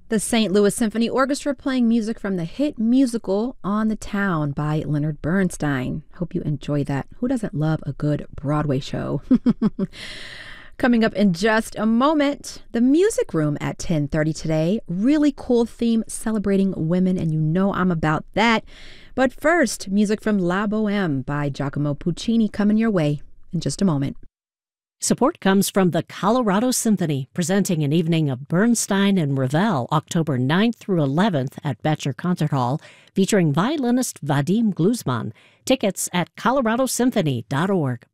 The St. Louis Symphony Orchestra playing music from the hit musical On the Town by Leonard Bernstein. Hope you enjoy that. Who doesn't love a good Broadway show? Coming up in just a moment, the Music Room at 10:30 today. Really cool theme celebrating women, and you know I'm about that. But first, music from La Boheme by Giacomo Puccini coming your way in just a moment. Support comes from the Colorado Symphony, presenting an evening of Bernstein and Ravel, October 9th through 11th at Betcher Concert Hall, featuring violinist Vadim Gluzman. Tickets at coloradosymphony.org.